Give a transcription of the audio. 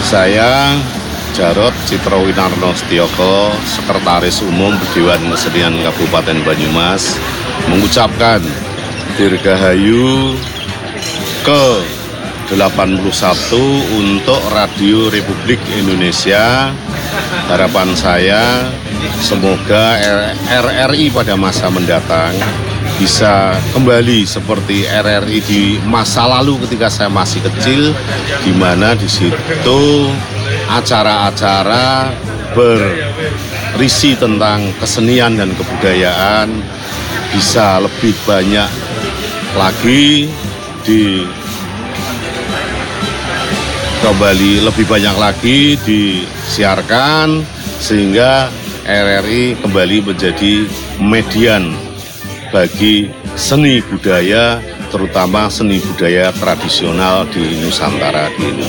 Saya Jarod Citrowinarno Setioko, Sekretaris Umum Dewan Kesenian Kabupaten Banyumas, mengucapkan Dirgahayu ke-81 untuk Radio Republik Indonesia. Harapan saya semoga RRI pada masa mendatang bisa kembali seperti RRI di masa lalu ketika saya masih kecil, di mana di situ acara-acara berisi tentang kesenian dan kebudayaan bisa lebih banyak lagi disiarkan, sehingga RRI kembali menjadi median bagi seni budaya, terutama seni budaya tradisional di Nusantara di Indonesia.